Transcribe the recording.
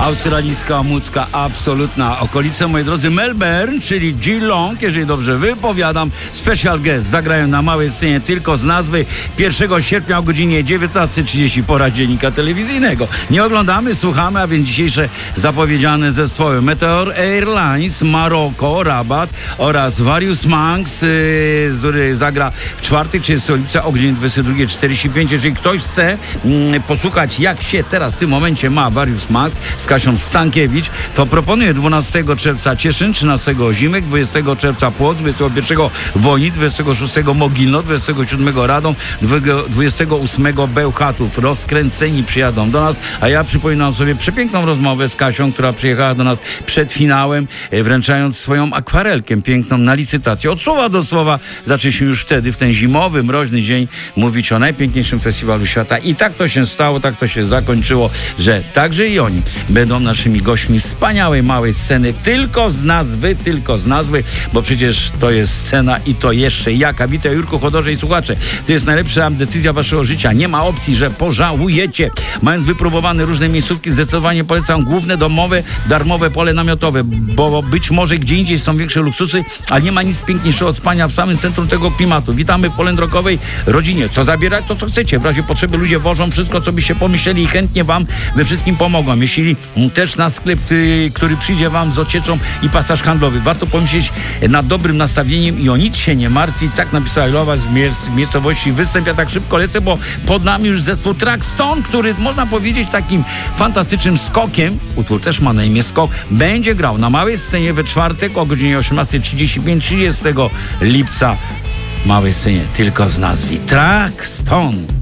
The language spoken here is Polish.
Australijska mucka absolutna. Okolice, moi drodzy, Melbourne, czyli Geelong, jeżeli dobrze wypowiadam. Special guest zagrają na małej scenie tylko z nazwy 1 sierpnia o godzinie 19:30 pora dziennika telewizyjnego. Nie oglądamy, słuchamy, a więc dzisiejsze zapowiedziane zespoły Meteor Airlines, Maroko, Rabat oraz Various Monks, który zagra w czwartek, 30 lipca o godzinie 22:45. Jeżeli ktoś chce posłuchać, jak się teraz w tym momencie ma Various Monks z Kasią Stankiewicz, to proponuję 12 czerwca Cieszyn, 13 Ozimek, 20 czerwca Płock, 21 Wojnic, 26 Mogilno, 27 Radom, 28 Bełchatów. Rozkręceni przyjadą do nas, a ja przypominam sobie przepiękną rozmowę z Kasią, która przyjechała do nas przed finałem, wręczając swoją akwarelkę piękną na licytację. Od słowa do słowa zaczęliśmy już wtedy, w ten zimowy, mroźny dzień, mówić o najpiękniejszym festiwalu świata. I tak to się stało, tak to się zakończyło, że także i oni będą naszymi gośćmi wspaniałej małej sceny, tylko z nazwy, bo przecież to jest scena i to jeszcze jaka. Witaj, Jurku, Chodorze i słuchacze. To jest najlepsza decyzja waszego życia. Nie ma opcji, że pożałujecie. Mając wypróbowane różne miejscówki, zdecydowanie polecam główne domowe, darmowe pole namiotowe, bo być może gdzie indziej są większe luksusy, ale nie ma nic piękniejszego od spania w samym centrum tego klimatu. Witamy w polędrokowej rodzinie. Co zabierać, to co chcecie. W razie potrzeby ludzie wożą wszystko, co byście pomyśleli i chętnie wam we wszystkim pomogą. Jeśli też na sklep, który przyjdzie wam z ocieczą i pasaż handlowy. Warto pomyśleć nad dobrym nastawieniem i o nic się nie martwić. Tak napisała Lowa z miejscowości Występ. Ja tak szybko lecę, bo pod nami już zespół Trackstone, który można powiedzieć takim fantastycznym skokiem, utwór też ma na imię Skok, będzie grał na małej scenie we czwartek o godzinie 18:35 30 lipca. Małej scenie tylko z nazwy Trackstone.